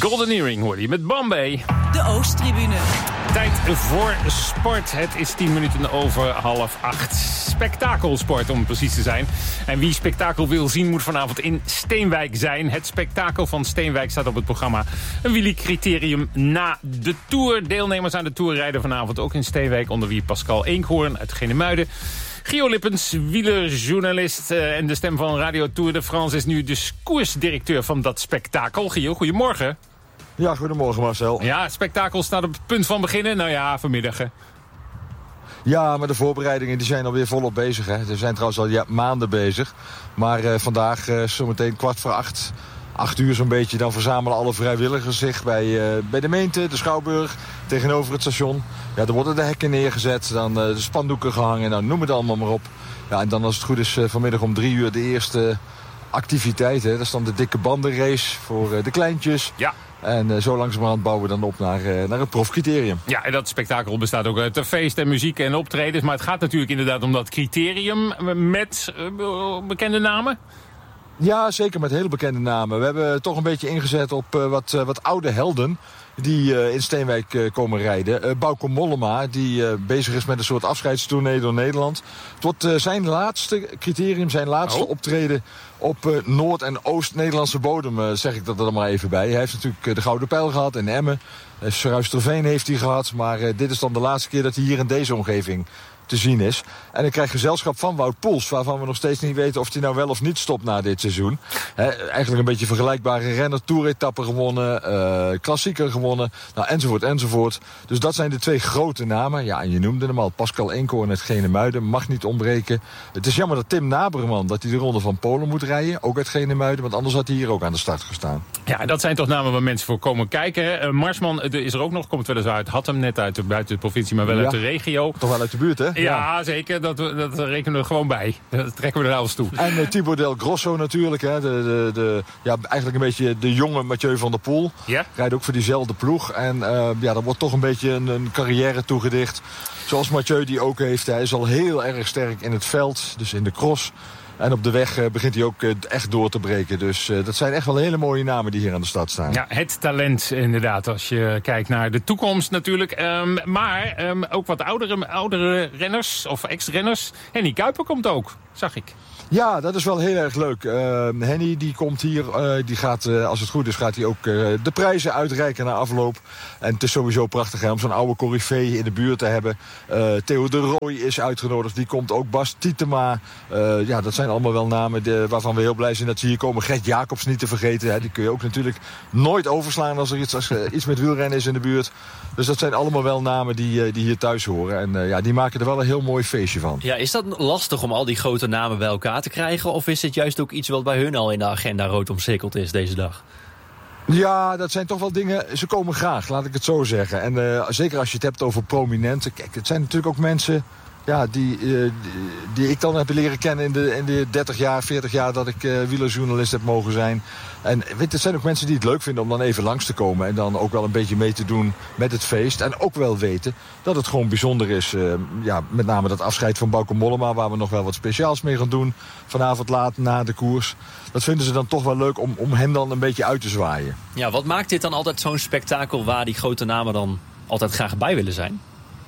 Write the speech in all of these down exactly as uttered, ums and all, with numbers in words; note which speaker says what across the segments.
Speaker 1: Goldeneering hoorde je met Bombay.
Speaker 2: De Oosttribune.
Speaker 1: Tijd voor sport. Het is tien minuten over half acht. Spektakelsport om precies te zijn. En wie spektakel wil zien moet vanavond in Steenwijk zijn. Het spektakel van Steenwijk staat op het programma. Een wielercriterium na de Tour. Deelnemers aan de Tour rijden vanavond ook in Steenwijk. Onder wie Pascal Eenkhoorn uit Genemuiden. Gio Lippens, wielerjournalist uh, en de stem van Radio Tour de France... is nu dus koersdirecteur van dat spektakel. Gio, goedemorgen.
Speaker 3: Ja, goedemorgen Marcel.
Speaker 1: Ja, het spektakel staat op het punt van beginnen. Nou ja, vanmiddag. Hè.
Speaker 3: Ja, maar de voorbereidingen die zijn alweer volop bezig. Hè. Ze zijn trouwens al ja, maanden bezig. Maar uh, vandaag, uh, zometeen kwart voor acht, acht uur zo'n beetje... dan verzamelen alle vrijwilligers zich bij, uh, bij de Meente, de Schouwburg... tegenover het station. Ja, er worden de hekken neergezet, dan uh, de spandoeken gehangen... nou, noem het allemaal maar op. Ja, en dan als het goed is uh, vanmiddag om drie uur de eerste activiteit. Hè. Dat is dan de dikke bandenrace voor uh, de kleintjes...
Speaker 1: Ja.
Speaker 3: En uh, zo langzamerhand bouwen we dan op naar, uh, naar het profcriterium.
Speaker 1: Ja, en dat spektakel bestaat ook uit feest en muziek en optredens. Maar het gaat natuurlijk inderdaad om dat criterium met uh, bekende namen.
Speaker 3: Ja, zeker met hele bekende namen. We hebben toch een beetje ingezet op uh, wat, uh, wat oude helden... die uh, in Steenwijk uh, komen rijden. Uh, Bauke Mollema, die uh, bezig is met een soort afscheidstournee door Nederland. Het wordt uh, zijn laatste criterium, zijn laatste oh. optreden... op uh, Noord- en Oost-Nederlandse bodem, uh, zeg ik dat er maar even bij. Hij heeft natuurlijk uh, de Gouden Pijl gehad in Emmen. Uh, Ruisterveen heeft hij gehad. Maar uh, dit is dan de laatste keer dat hij hier in deze omgeving te zien is. En ik krijg gezelschap van Wout Poels... waarvan we nog steeds niet weten of hij nou wel of niet stopt na dit seizoen. He, eigenlijk een beetje vergelijkbare renner. Tour-etappen gewonnen, uh, klassieker gewonnen, nou, enzovoort, enzovoort. Dus dat zijn de twee grote namen. Ja, en je noemde hem al, Pascal Eenkhoorn uit Genemuiden, mag niet ontbreken. Het is jammer dat Tim Naberman, dat hij de Ronde van Polen moet rijden, ook uit Genemuiden, want anders had hij hier ook aan de start gestaan.
Speaker 1: Ja, dat zijn toch namen waar mensen voor komen kijken. Uh, Marsman is er ook nog, komt wel eens uit Hattem, net uit buiten de provincie, maar wel ja, uit de regio.
Speaker 3: Toch wel uit de buurt, hè?
Speaker 1: Ja, ja, zeker. Dat, dat rekenen we er gewoon bij. Dat trekken we er alles toe.
Speaker 3: En uh, Thibaut Del Grosso natuurlijk. Hè. De, de, de, ja, eigenlijk een beetje de jonge Mathieu van der Poel.
Speaker 1: Ja.
Speaker 3: Rijdt ook voor diezelfde ploeg. En uh, ja, er wordt toch een beetje een, een carrière toegedicht. Zoals Mathieu die ook heeft. Hij is al heel erg sterk in het veld. Dus in de cross. En op de weg uh, begint hij ook uh, echt door te breken. Dus uh, dat zijn echt wel hele mooie namen die hier aan de stad staan.
Speaker 1: Ja, het talent inderdaad. Als je kijkt naar de toekomst natuurlijk. Um, maar um, ook wat oudere, oudere renners of ex-renners. Henny Kuiper komt ook, zag ik.
Speaker 3: Ja, dat is wel heel erg leuk. Uh, Henny die komt hier, uh, die gaat, uh, als het goed is, gaat hij ook uh, de prijzen uitreiken na afloop. En het is sowieso prachtig hè, om zo'n oude coryfee in de buurt te hebben. Uh, Theo de Rooij is uitgenodigd, die komt ook. Bas Tietema, uh, ja, dat zijn allemaal wel namen de, waarvan we heel blij zijn dat ze hier komen. Gert Jacobs niet te vergeten, hè, die kun je ook natuurlijk nooit overslaan als er iets, als, uh, iets met wielrennen is in de buurt. Dus dat zijn allemaal wel namen die, uh, die hier thuis horen. En uh, ja, die maken er wel een heel mooi feestje van.
Speaker 4: Ja, is dat lastig om al die grote namen bij elkaar te krijgen? Of is het juist ook iets wat bij hun al in de agenda rood omcirkeld is deze dag?
Speaker 3: Ja, dat zijn toch wel dingen, ze komen graag, laat ik het zo zeggen. En uh, zeker als je het hebt over prominenten. Kijk, het zijn natuurlijk ook mensen ja, die, uh, die, die ik dan heb leren kennen in de, in de dertig jaar, veertig jaar dat ik uh, wielerjournalist heb mogen zijn. En weet, het zijn ook mensen die het leuk vinden om dan even langs te komen. En dan ook wel een beetje mee te doen met het feest. En ook wel weten dat het gewoon bijzonder is. Uh, ja, met name dat afscheid van Bauke Mollema, waar we nog wel wat speciaals mee gaan doen. Vanavond laat na de koers. Dat vinden ze dan toch wel leuk om, om hem dan een beetje uit te zwaaien.
Speaker 4: Ja, wat maakt dit dan altijd zo'n spektakel waar die grote namen dan altijd graag bij willen zijn?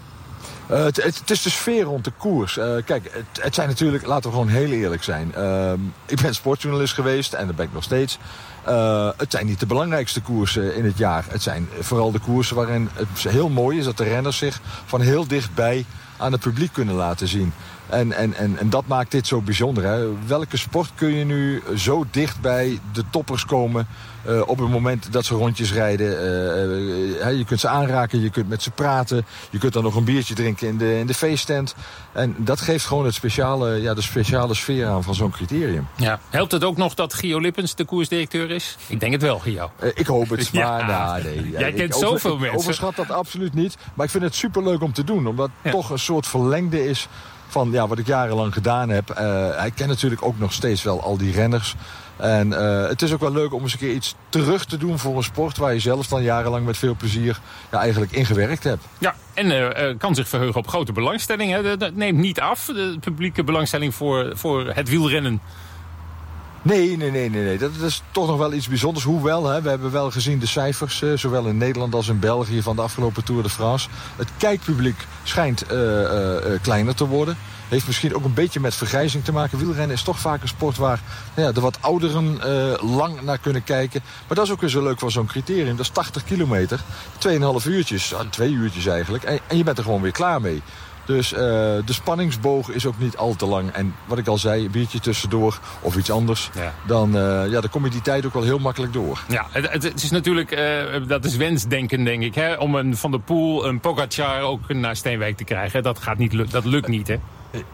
Speaker 3: Uh, het, het, het is de sfeer rond de koers. Uh, kijk, het, het zijn natuurlijk, laten we gewoon heel eerlijk zijn. Uh, ik ben sportjournalist geweest en dat ben ik nog steeds. Uh, het zijn niet de belangrijkste koersen in het jaar. Het zijn vooral de koersen waarin het heel mooi is dat de renners zich van heel dichtbij aan het publiek kunnen laten zien. En, en, en, en dat maakt dit zo bijzonder. Hè? Welke sport kun je nu zo dicht bij de toppers komen uh, op het moment dat ze rondjes rijden? Uh, uh, je kunt ze aanraken, je kunt met ze praten. Je kunt dan nog een biertje drinken in de, in de feesttent. En dat geeft gewoon het speciale, ja, de speciale sfeer aan van zo'n criterium.
Speaker 1: Ja. Helpt het ook nog dat Gio Lippens de koersdirecteur is? Ik denk het wel, Gio.
Speaker 3: Uh, ik hoop het,
Speaker 1: ja.
Speaker 3: maar nou, nee.
Speaker 1: Jij
Speaker 3: ik
Speaker 1: kent
Speaker 3: over,
Speaker 1: zoveel
Speaker 3: ik
Speaker 1: mensen.
Speaker 3: overschat dat absoluut niet. Maar ik vind het superleuk om te doen. Omdat het
Speaker 1: ja.
Speaker 3: toch een soort verlengde is van ja, wat ik jarenlang gedaan heb. Uh, hij kent natuurlijk ook nog steeds wel al die renners. En uh, het is ook wel leuk om eens een keer iets terug te doen voor een sport waar je zelf dan jarenlang met veel plezier ja, eigenlijk ingewerkt hebt.
Speaker 1: Ja, en uh, kan zich verheugen op grote belangstelling. Hè. Dat neemt niet af, de publieke belangstelling voor, voor het wielrennen.
Speaker 3: Nee, nee, nee, nee, nee. Dat is toch nog wel iets bijzonders. Hoewel, hè, we hebben wel gezien de cijfers, uh, zowel in Nederland als in België van de afgelopen Tour de France. Het kijkpubliek schijnt uh, uh, uh, kleiner te worden. Heeft misschien ook een beetje met vergrijzing te maken. Wielrennen is toch vaak een sport waar nou ja, de wat ouderen uh, lang naar kunnen kijken. Maar dat is ook weer zo leuk van zo'n criterium. Dat is tachtig kilometer, tweeënhalf uurtjes, ah, twee uurtjes eigenlijk. En, en je bent er gewoon weer klaar mee. Dus uh, de spanningsboog is ook niet al te lang. En wat ik al zei, een biertje tussendoor of iets anders. Ja. Dan, uh, ja, dan kom je die tijd ook wel heel makkelijk door.
Speaker 1: Ja, het, het is natuurlijk, uh, dat is wensdenken denk ik. Hè? Om een Van der Poel, een Pogacar ook naar Steenwijk te krijgen. Dat, gaat niet, dat lukt niet, hè?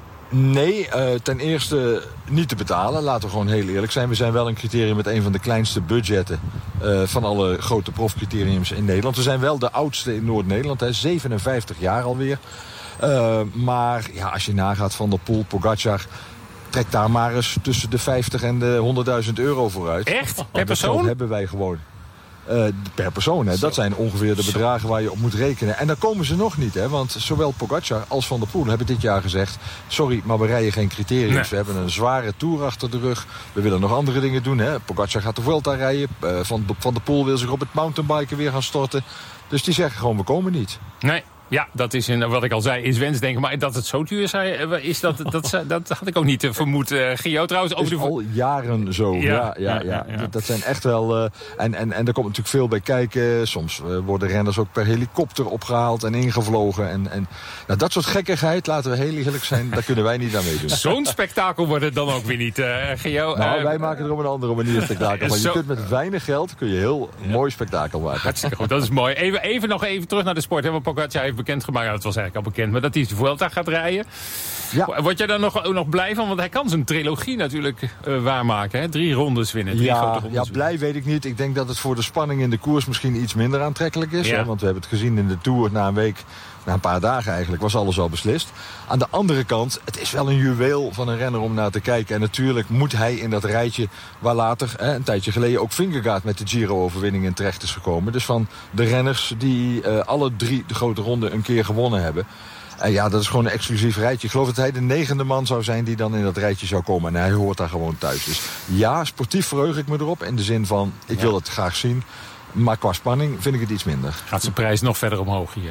Speaker 3: Nee, uh, ten eerste niet te betalen. Laten we gewoon heel eerlijk zijn. We zijn wel een criterium met een van de kleinste budgetten uh, van alle grote profcriteriums in Nederland. We zijn wel de oudste in Noord-Nederland, hè, zevenenvijftig jaar alweer. Uh, maar ja, als je nagaat Van der Poel, Pogacar, trek daar maar eens tussen de vijftig en de honderdduizend euro vooruit.
Speaker 1: Echt? Per persoon?
Speaker 3: Dat hebben wij gewoon. Uh, per persoon, hè. Dat zijn ongeveer de bedragen waar je op moet rekenen. En dan komen ze nog niet, hè. Want zowel Pogacar als Van der Poel hebben dit jaar gezegd, sorry, maar we rijden geen criteriums. Nee. We hebben een zware Tour achter de rug. We willen nog andere dingen doen, hè. Pogacar gaat de Vuelta rijden. Uh, Van, Van der Poel wil zich op het mountainbiken weer gaan storten. Dus die zeggen gewoon, we komen niet.
Speaker 1: Nee. Ja, dat is een, wat ik al zei, is wensdenken. Maar dat het zo duur is, dat, dat, dat had ik ook niet vermoed. Uh, Gio, trouwens...
Speaker 3: Het is
Speaker 1: over de...
Speaker 3: al jaren zo. Ja, ja, ja, ja, ja. ja. Dat zijn echt wel... Uh, en, en, en er komt natuurlijk veel bij kijken. Soms uh, worden renners ook per helikopter opgehaald en ingevlogen. En, en nou, dat soort gekkigheid, laten we heel eerlijk zijn, daar kunnen wij niet aan meedoen.
Speaker 1: Zo'n spektakel wordt het dan ook weer niet, uh, Gio.
Speaker 3: Nou,
Speaker 1: uh,
Speaker 3: wij maken er op een andere manier spektakel van. Je zo... kunt met weinig geld kun je heel ja. mooi spektakel maken.
Speaker 1: Hartstikke goed, dat is mooi. Even, even nog even terug naar de sport. Hè, want Pogacar heeft bekendgemaakt, nou, dat was eigenlijk al bekend, maar dat hij de Vuelta gaat rijden. Ja. Word jij daar nog, nog blij van? Want hij kan zijn trilogie natuurlijk uh, waarmaken. Hè? Drie rondes winnen. Drie
Speaker 3: ja,
Speaker 1: grote rondes
Speaker 3: ja, blij
Speaker 1: winnen.
Speaker 3: weet ik niet. Ik denk dat het voor de spanning in de koers misschien iets minder aantrekkelijk is. Ja. Hè? Want we hebben het gezien in de Tour na een week, na een paar dagen eigenlijk, was alles al beslist. Aan de andere kant, het is wel een juweel van een renner om naar te kijken. En natuurlijk moet hij in dat rijtje waar later, hè, een tijdje geleden, ook Vingegaard met de Giro-overwinning in terecht is gekomen. Dus van de renners die uh, alle drie de grote ronden een keer gewonnen hebben. En ja, dat is gewoon een exclusief rijtje. Ik geloof dat hij de negende man zou zijn die dan in dat rijtje zou komen. En hij hoort daar gewoon thuis. Dus ja, sportief verheug ik me erop. In de zin van, ik ja. wil het graag zien. Maar qua spanning vind ik het iets minder.
Speaker 1: Gaat zijn prijs nog verder omhoog hier?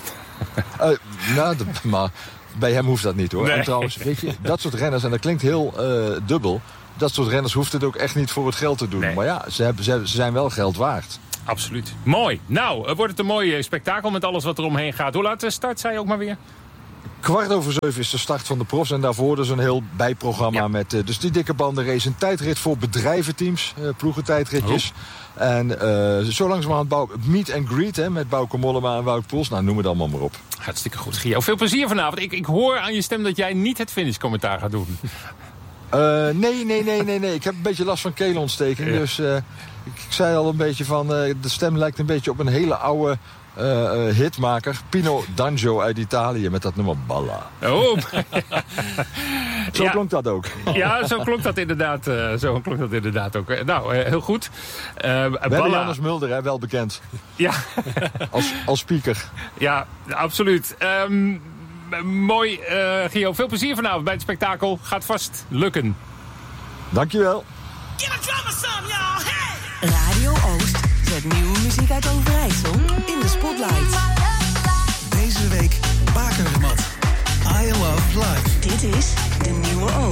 Speaker 3: uh, nou, de, maar bij hem hoeft dat niet hoor. Nee. En trouwens, weet je, dat soort renners, en dat klinkt heel uh, dubbel. Dat soort renners hoeft het ook echt niet voor het geld te doen. Nee. Maar ja, ze, hebben, ze, ze zijn wel geld waard.
Speaker 1: Absoluut. Mooi. Nou, wordt het een mooi spektakel met alles wat er omheen gaat. Hoe laat de start, zei je ook maar weer?
Speaker 3: Kwart over zeven is de start van de profs. En daarvoor dus een heel bijprogramma ja. met uh, dus die dikke bandenrace. Een tijdrit voor bedrijventeams, uh, ploegentijdritjes. Oh. En uh, zo langzamerhand bouw, meet and greet hè, met Bauke Mollema en Wout Poels. Nou, noem het allemaal maar op.
Speaker 1: Hartstikke goed, Gio. Veel plezier vanavond. Ik, ik hoor aan je stem dat jij niet het finishcommentaar gaat doen.
Speaker 3: Uh, nee, nee, nee, nee, nee. Ik heb een beetje last van keelontsteking. Ja. Dus uh, ik, ik zei al een beetje van, uh, de stem lijkt een beetje op een hele oude uh, uh, hitmaker. Pino D'Angio uit Italië met dat nummer Balla.
Speaker 1: Oh.
Speaker 3: Zo ja. klonk dat ook.
Speaker 1: Ja, zo klonk dat inderdaad, uh, zo klonk dat inderdaad ook. Nou, uh, heel goed. Uh,
Speaker 3: We hebben Jannes Mulder, hè, wel bekend.
Speaker 1: Ja.
Speaker 3: als, als speaker.
Speaker 1: Ja, absoluut. Um, Mooi, uh, Gio. Veel plezier vanavond bij het spektakel. Gaat vast lukken.
Speaker 3: Dankjewel.
Speaker 2: Radio Oost zet nieuwe muziek uit Overijssel in de spotlight.
Speaker 5: Deze week Bakermat. I Love Life.
Speaker 2: Dit is de Nieuwe Oost.